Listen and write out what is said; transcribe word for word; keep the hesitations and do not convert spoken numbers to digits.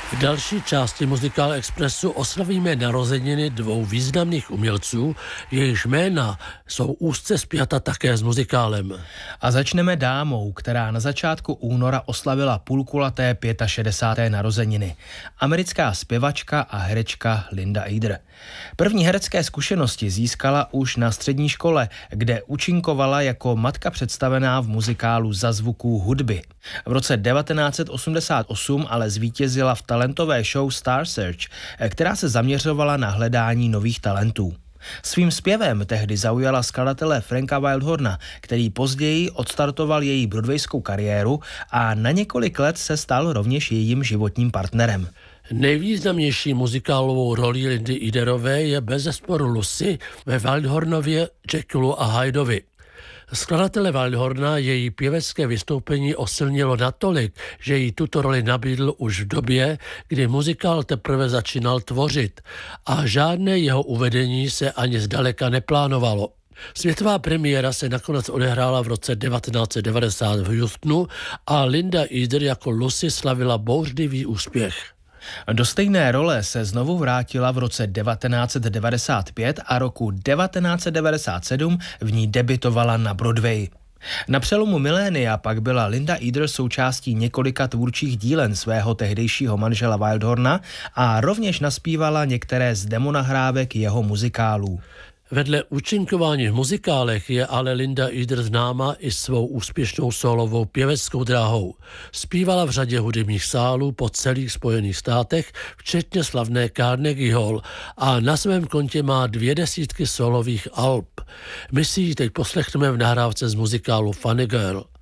V další části Muzikál Expressu oslavíme narozeniny dvou významných umělců, jejichž jména jsou úzce spjata také s muzikálem. A začneme dámou, která na začátku února oslavila půlkulaté šedesáté páté narozeniny. Americká zpěvačka a herečka Linda Eder. První herecké zkušenosti získala už na střední škole, kde účinkovala jako matka představená v muzikálu Za zvuků hudby. V roce devatenáct set osmdesát osm ale zvítězila v talentové show Star Search, která se zaměřovala na hledání nových talentů. Svým zpěvem tehdy zaujala skladatele Franka Wildhorna, který později odstartoval její broadwayskou kariéru a na několik let se stal rovněž jejím životním partnerem. Nejvýznamnější muzikálovou roli Lindy Ederové je bezesporu Lucy ve Wildhornově Jekyllu a Hydovi. Skladatele Wildhorna její pěvecké vystoupení osilnilo natolik, že jí tuto roli nabídl už v době, kdy muzikál teprve začínal tvořit a žádné jeho uvedení se ani zdaleka neplánovalo. Světová premiéra se nakonec odehrála v roce devatenáct set devadesát v Houstonu a Linda Eder jako Lucy slavila bouřlivý úspěch. Do stejné role se znovu vrátila v roce devatenáct set devadesát pět a roku devatenáct set devadesát sedm v ní debutovala na Broadway. Na přelomu milénia pak byla Linda Eder součástí několika tvůrčích dílen svého tehdejšího manžela Wildhorna a rovněž naspívala některé z demonahrávek jeho muzikálů. Vedle účinkování v muzikálech je ale Linda Eder známa i svou úspěšnou solovou pěveckou dráhou. Zpívala v řadě hudebních sálů po celých Spojených státech, včetně slavné Carnegie Hall, a na svém kontě má dvě desítky solových alb. My si ji teď poslechneme v nahrávce z muzikálu Funny Girl.